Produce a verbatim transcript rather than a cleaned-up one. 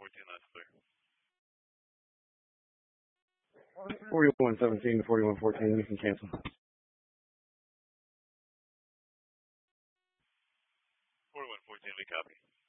fourteen, that's clear. forty-one seventeen to forty-one fourteen, you can cancel. forty-one fourteen, we copy.